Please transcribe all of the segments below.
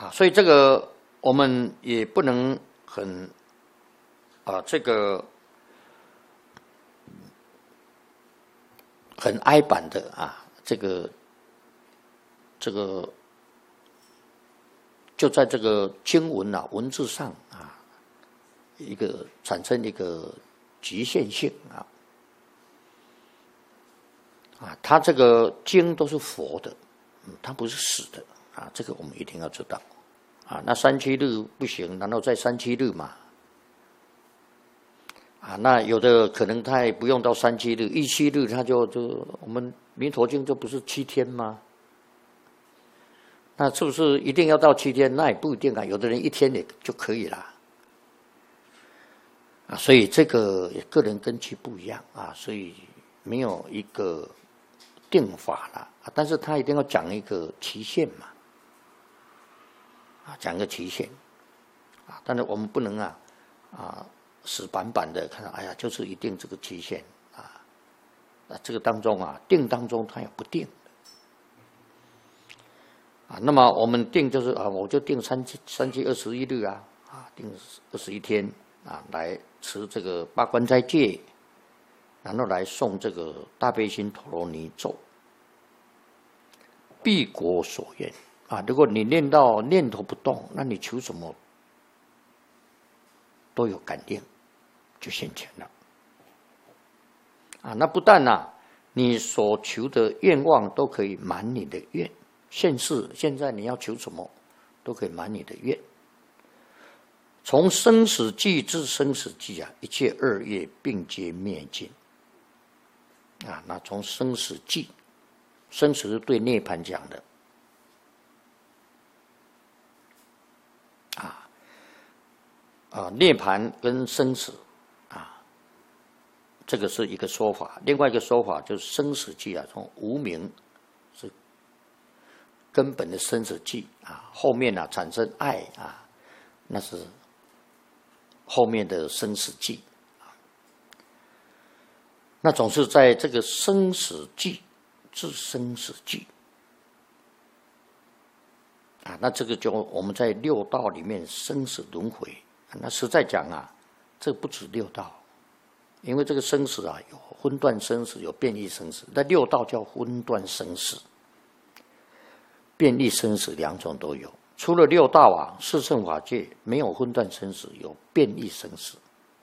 所以这个我们也不能很这个很哀板的这个就在这个经文文字上一个产生一个局限性它这个经都是佛的，它不是死的这个我们一定要知道那37日不行，然后再37日嘛那有的可能他也不用到37日，17日他就我们弥陀经就不是7天吗？那是不是一定要到7天？那也不一定有的人1天也就可以了所以这个个人根基不一样所以没有一个定法了但是他一定要讲一个期限嘛讲一个期限但是我们不能死板板的看到，哎呀，就是一定这个期限这个当中定当中它有不定的那么我们定就是我就定3七21日定21天来持这个八关斋戒，然后来诵这个大悲心陀罗尼咒，必果所愿如果你念到念头不动，那你求什么都有感应，就现前了那不但你所求的愿望都可以满你的愿，现在你要求什么都可以满你的愿。从生死际至生死际一切恶业并皆灭尽那从生死际，生死是对涅槃讲的涅槃跟生死这个是一个说法。另外一个说法就是生死际从无明是根本的生死际后面产生爱那是后面的生死际那总是在这个生死际至生死际那这个就我们在六道里面生死轮回那实在讲这不止六道，因为这个生死有分段生死，有变异生死，那六道叫分段生死，变异生死两种都有。除了六道四圣法界没有分段生死，有变异生死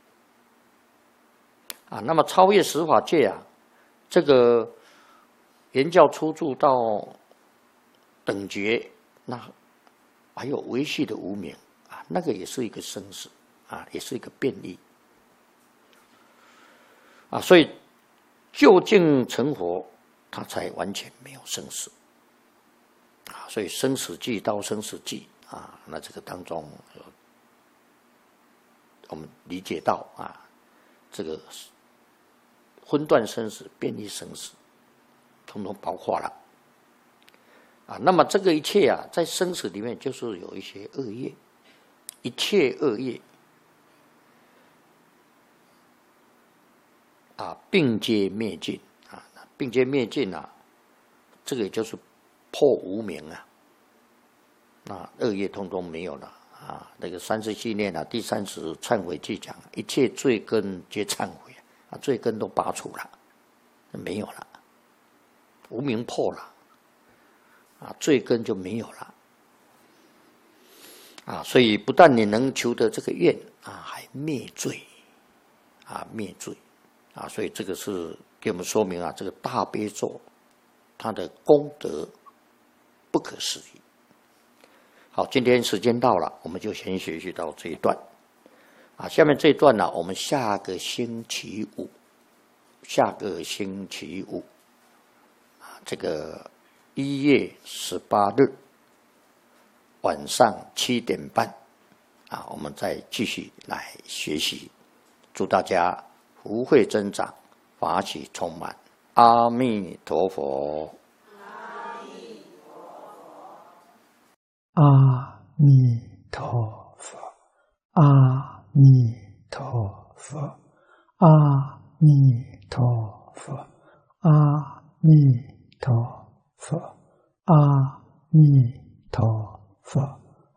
那么超越十法界这个言教初住到等觉，那还有维系的无明那个也是一个生死也是一个变异所以究竟成佛，他才完全没有生死所以生死际到生死际那这个当中我们理解到这个分段生死、变异生死统统包括了那么这个一切在生死里面就是有一些恶业，一切恶业并皆灭尽并皆灭尽这个也就是破无明那恶业通通没有了那个30系列第30忏悔记讲，一切罪根皆忏悔罪根都拔除了，没有了，无明破了罪根就没有了所以不但你能求得这个愿还灭罪灭罪所以这个是给我们说明这个大悲咒它的功德不可思议。好，今天时间到了，我们就先学习到这一段下面这一段我们下个星期五这个1月18日晚上7点半我们再继续来学习。祝大家福慧增长，法喜充满。阿弥陀佛。 阿弥陀佛，阿弥陀佛，阿弥陀佛，阿弥陀佛，阿弥陀佛，